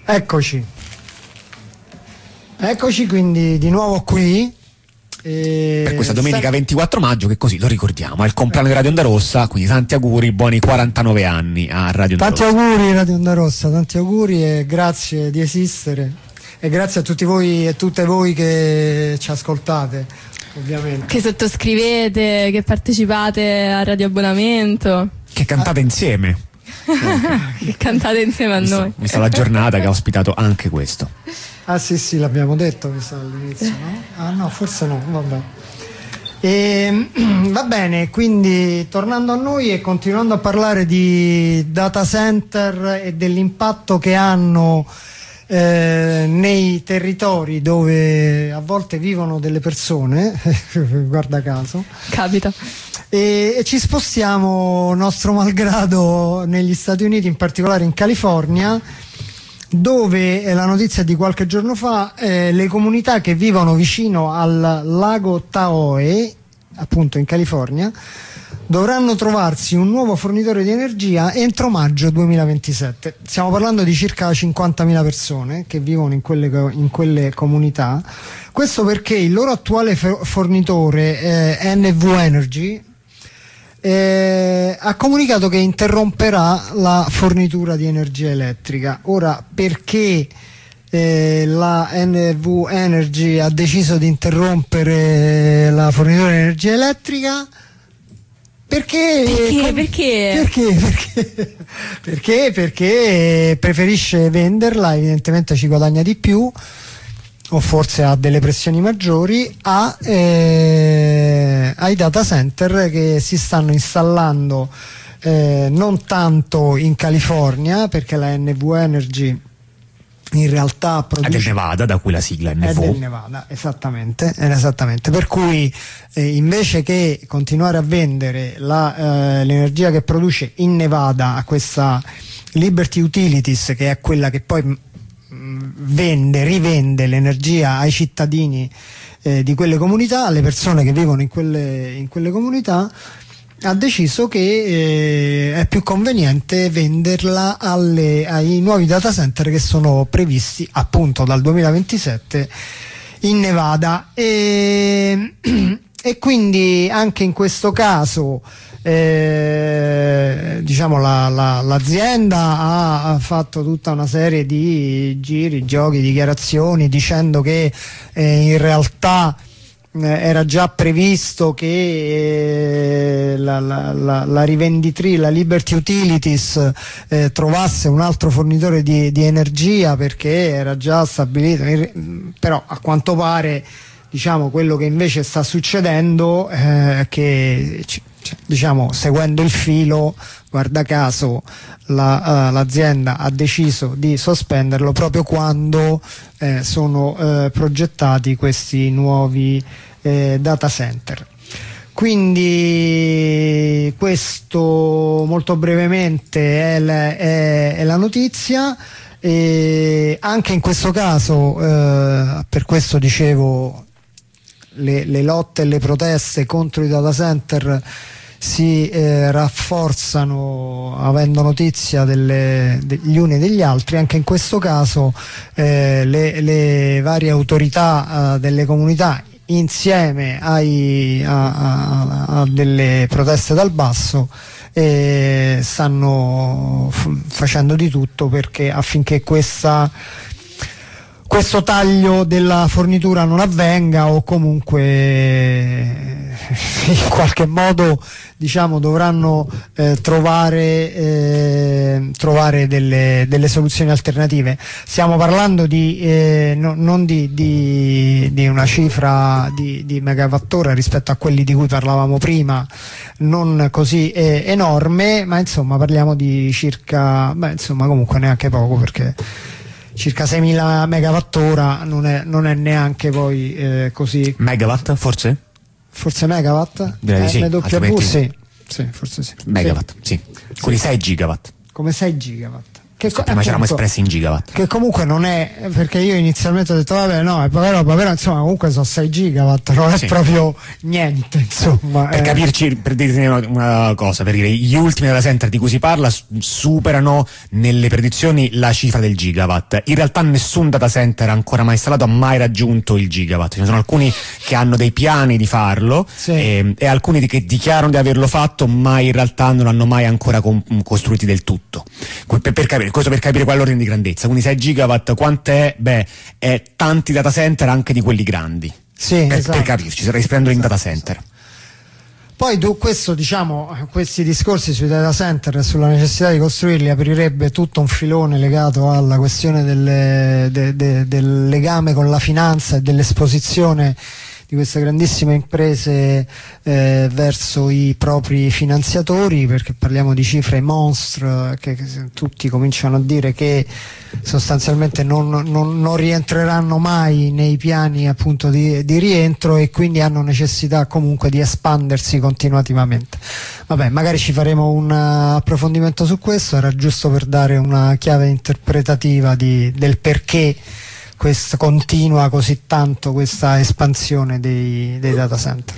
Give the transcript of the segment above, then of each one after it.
Eccoci quindi di nuovo qui per questa domenica 24 maggio, che così lo ricordiamo, è il compleanno di Radio Onda Rossa, quindi tanti auguri, buoni 49 anni a Radio Onda Rossa. Tanti auguri Radio Onda Rossa, tanti auguri e grazie di esistere e grazie a tutti voi e tutte voi che ci ascoltate, ovviamente, che sottoscrivete, che partecipate a Radio Abbonamento, che cantate insieme. che cantate insieme a noi. Vista la giornata che ha ospitato anche questo. Ah sì, l'abbiamo detto all'inizio, no? Ah no, forse no, vabbè. Va bene, quindi tornando a noi e continuando a parlare di data center e dell'impatto che hanno nei territori dove a volte vivono delle persone, guarda caso. Capita. E ci spostiamo nostro malgrado negli Stati Uniti, in particolare in California, dove la notizia di qualche giorno fa, le comunità che vivono vicino al lago Tahoe, appunto in California, dovranno trovarsi un nuovo fornitore di energia entro maggio 2027. Stiamo parlando di circa 50.000 persone che vivono in quelle comunità. Questo perché il loro attuale fornitore, NV Energy, ha comunicato che interromperà la fornitura di energia elettrica. Ora, perché la NV Energy ha deciso di interrompere la fornitura di energia elettrica? Perché preferisce venderla, evidentemente ci guadagna di più, o forse ha delle pressioni maggiori, ai data center che si stanno installando non tanto in California, perché la NV Energy in realtà produce... È del Nevada, da cui la sigla NV. È del Nevada, esattamente. Per cui invece che continuare a vendere l'energia che produce in Nevada a questa Liberty Utilities, che è quella che poi rivende l'energia ai cittadini di quelle comunità, alle persone che vivono in quelle comunità, ha deciso che è più conveniente venderla ai nuovi data center che sono previsti appunto dal 2027 in Nevada, e quindi anche in questo caso diciamo l'azienda ha fatto tutta una serie di giochi, dichiarazioni, dicendo che in realtà era già previsto che la rivenditrice, la Liberty Utilities, trovasse un altro fornitore di energia, perché era già stabilito, però a quanto pare, diciamo, quello che invece sta succedendo è che, diciamo, seguendo il filo, guarda caso l'azienda ha deciso di sospenderlo proprio quando sono progettati questi nuovi data center. Quindi questo molto brevemente è la notizia. Anche in questo caso, per questo dicevo, le lotte e le proteste contro i data center si rafforzano avendo notizia degli uni e degli altri. Anche in questo caso le varie autorità delle comunità, insieme a delle proteste dal basso, stanno facendo di tutto affinché questo taglio della fornitura non avvenga, o comunque in qualche modo, diciamo, dovranno trovare delle soluzioni alternative. Stiamo parlando non di una cifra di megawattora rispetto a quelli di cui parlavamo prima, non così enorme, ma insomma parliamo di circa, comunque neanche poco, perché circa 6.000 megawattora non è neanche poi così. Megawatt forse? Forse megawatt? Direi di sì, MW sì, forse sì. Megawatt, sì. Quindi 6 gigawatt. Come 6 gigawatt. prima ci eravamo espressi in gigawatt, che comunque non è, perché io inizialmente ho detto vabbè no è poca roba, però insomma comunque sono 6 gigawatt, non è proprio niente, insomma. Per capirci, per dirti una cosa, per dire, gli ultimi data center di cui si parla superano nelle predizioni la cifra del gigawatt. In realtà nessun data center ancora mai installato ha mai raggiunto il gigawatt. Ce ne sono alcuni che hanno dei piani di farlo, e alcuni che dichiarano di averlo fatto, ma in realtà non hanno mai ancora costruiti del tutto. Questo per capire qual è l'ordine di grandezza. Quindi 6 gigawatt quant'è? Beh, è tanti data center, anche di quelli grandi. Per capirci, rispondendo in data center. Poi questi discorsi sui data center e sulla necessità di costruirli aprirebbe tutto un filone legato alla questione del legame con la finanza e dell'esposizione di queste grandissime imprese verso i propri finanziatori, perché parliamo di cifre monstre che tutti cominciano a dire che sostanzialmente non rientreranno mai nei piani appunto di rientro, e quindi hanno necessità comunque di espandersi continuativamente. Vabbè, magari ci faremo un approfondimento su questo, era giusto per dare una chiave interpretativa del perché continua così tanto questa espansione dei data center.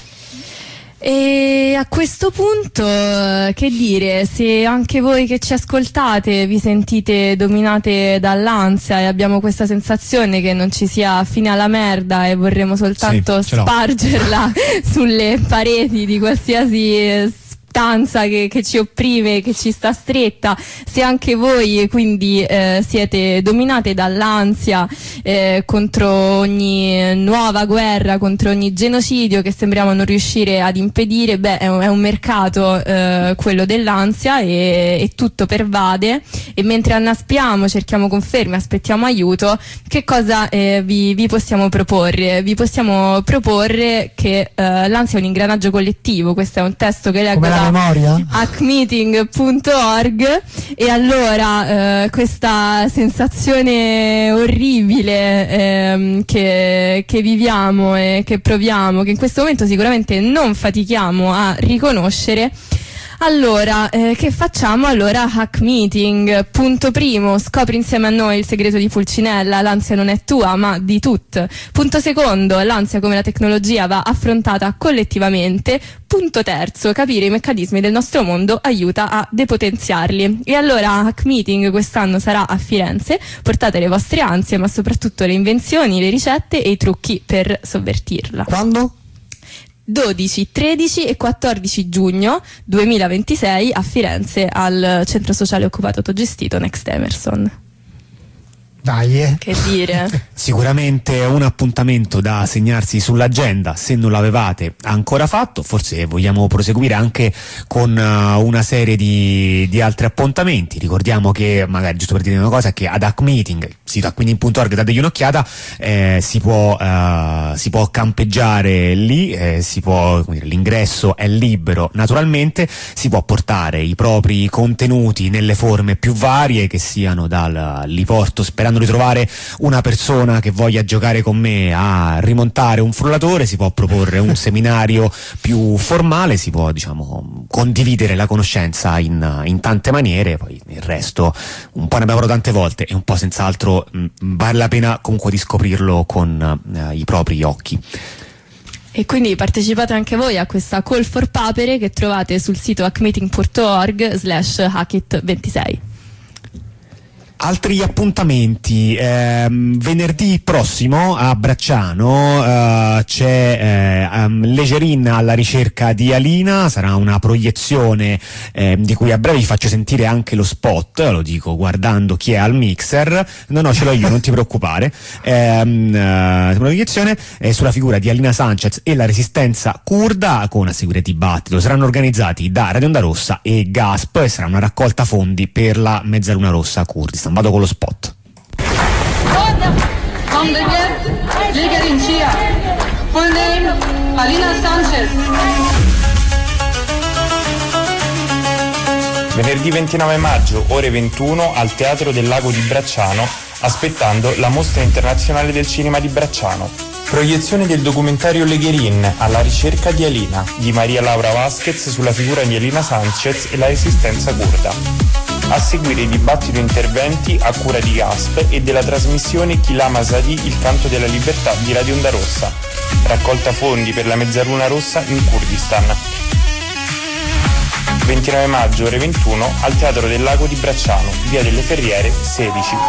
E a questo punto, che dire, se anche voi che ci ascoltate vi sentite dominate dall'ansia e abbiamo questa sensazione che non ci sia fine alla merda e vorremmo soltanto spargerla sulle pareti di qualsiasi stanza che ci opprime, che ci sta stretta, se anche voi quindi siete dominate dall'ansia contro ogni nuova guerra, contro ogni genocidio che sembriamo non riuscire ad impedire, è un mercato quello dell'ansia, e tutto pervade, e mentre annaspiamo, cerchiamo conferme, aspettiamo aiuto, che cosa vi possiamo proporre? Vi possiamo proporre che l'ansia è un ingranaggio collettivo. Questo è un testo che leggo hackmeeting.org, e allora questa sensazione orribile che viviamo e che proviamo, che in questo momento sicuramente non fatichiamo a riconoscere. Allora, che facciamo? Allora, Hack Meeting. Punto primo, scopri insieme a noi il segreto di Pulcinella: l'ansia non è tua, ma di tutti. Punto secondo, l'ansia come la tecnologia va affrontata collettivamente. Punto terzo, capire i meccanismi del nostro mondo aiuta a depotenziarli. E allora Hack Meeting quest'anno sarà a Firenze. Portate le vostre ansie, ma soprattutto le invenzioni, le ricette e i trucchi per sovvertirla. Quando? 12, 13 e 14 giugno 2026 a Firenze, al centro sociale occupato autogestito Next Emerson. Dai, che dire? Sicuramente un appuntamento da segnarsi sull'agenda se non l'avevate ancora fatto. Forse vogliamo proseguire anche con una serie di altri appuntamenti. Ricordiamo che, magari giusto per dire una cosa, che ad Hack Meeting, sito hackmeeting.org, dategli un'occhiata, si può campeggiare lì, l'ingresso è libero naturalmente, si può portare i propri contenuti nelle forme più varie, che siano li porto sperando di trovare una persona che voglia giocare con me a rimontare un frullatore, si può proporre un seminario più formale, si può condividere la conoscenza in tante maniere. Poi il resto un po' ne abbiamo parlato tante volte, e un po' senz'altro vale la pena comunque di scoprirlo con i propri occhi. E quindi partecipate anche voi a questa call for papere che trovate sul sito hackmeeting.org/hackit26. Altri appuntamenti, venerdì prossimo a Bracciano c'è Legerin alla ricerca di Alina, sarà una proiezione di cui a breve vi faccio sentire anche lo spot, lo dico guardando chi è al mixer, no ce l'ho io, non ti preoccupare. Una proiezione sulla figura di Alina Sanchez e la resistenza curda, con a seguire dibattito. Saranno organizzati da Radio Onda Rossa e GASP, e sarà una raccolta fondi per la Mezzaluna Rossa Kurdistan. Vado con lo spot. Full name Alina Sanchez. Venerdì 29 maggio, ore 21, al Teatro del Lago di Bracciano, aspettando la Mostra Internazionale del Cinema di Bracciano. Proiezione del documentario Legerin, alla ricerca di Alina, di Maria Laura Vasquez, sulla figura di Alina Sanchez e la resistenza curda. A seguire dibattito e interventi a cura di GASP e della trasmissione Kilama Zadi, il canto della libertà di Radio Onda Rossa. Raccolta fondi per la Mezzaluna Rossa in Kurdistan. 29 maggio ore 21 al Teatro del Lago di Bracciano, via delle Ferriere 16.